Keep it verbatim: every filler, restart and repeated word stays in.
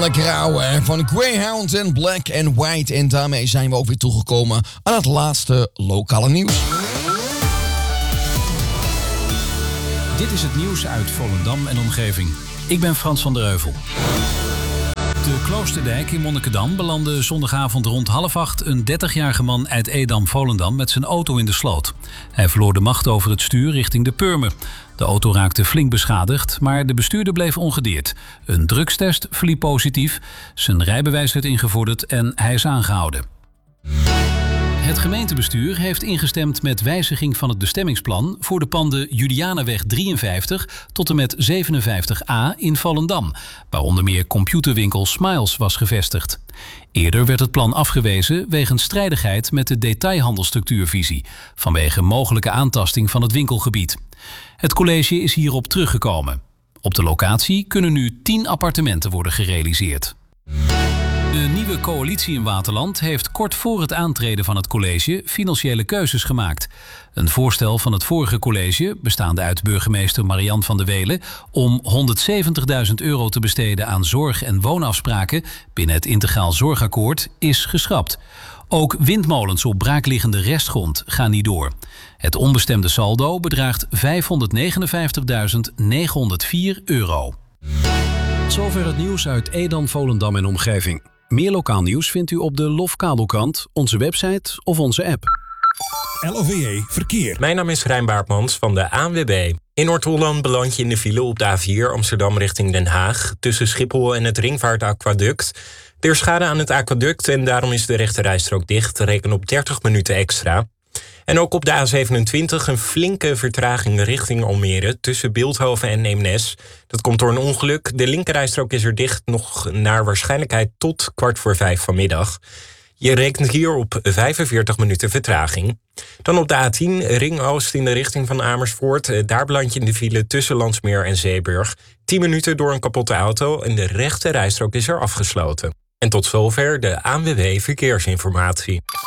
lekker ouwe van Greyhound en Black and White. En daarmee zijn we ook weer toegekomen aan het laatste lokale nieuws. Dit is het nieuws uit Volendam en omgeving. Ik ben Frans van der Heuvel. De Kloosterdijk in Monnikendam belandde zondagavond rond half acht een dertigjarige man uit Edam-Volendam met zijn auto in de sloot. Hij verloor de macht over het stuur richting de Purmer. De auto raakte flink beschadigd, maar de bestuurder bleef ongedeerd. Een drugstest verliep positief, zijn rijbewijs werd ingevorderd en hij is aangehouden. Het gemeentebestuur heeft ingestemd met wijziging van het bestemmingsplan voor de panden Julianaweg drieënvijftig tot en met zevenenvijftig A in Volendam, waar onder meer computerwinkel Smiles was gevestigd. Eerder werd het plan afgewezen wegens strijdigheid met de detailhandelstructuurvisie, vanwege mogelijke aantasting van het winkelgebied. Het college is hierop teruggekomen. Op de locatie kunnen nu tien appartementen worden gerealiseerd. De nieuwe coalitie in Waterland heeft kort voor het aantreden van het college financiële keuzes gemaakt. Een voorstel van het vorige college, bestaande uit burgemeester Marian van der Welen, om honderdzeventigduizend euro te besteden aan zorg- en woonafspraken binnen het Integraal Zorgakkoord, is geschrapt. Ook windmolens op braakliggende restgrond gaan niet door. Het onbestemde saldo bedraagt vijfhonderdnegenenvijftigduizend negenhonderdvier euro. Tot zover het nieuws uit Edam, Volendam en omgeving. Meer lokaal nieuws vindt u op de Lofkabelkrant, onze website of onze app. L O V E Verkeer. Mijn naam is Rijn Baartmans van de A N W B. In Noord-Holland beland je in de file op de A vier Amsterdam richting Den Haag, tussen Schiphol en het Ringvaartaquaduct. Er is schade aan het aquaduct en daarom is de rechterrijstrook dicht. Reken op dertig minuten extra. En ook op de A zevenentwintig een flinke vertraging richting Almere tussen Bilthoven en Eemnes. Dat komt door een ongeluk. De linkerrijstrook is er dicht, nog naar waarschijnlijkheid tot kwart voor vijf vanmiddag. Je rekent hier op vijfenveertig minuten vertraging. Dan op de A tien, Ring Oost in de richting van Amersfoort. Daar beland je in de file tussen Landsmeer en Zeeburg. tien minuten door een kapotte auto en de rechte rijstrook is er afgesloten. En tot zover de A N W B Verkeersinformatie.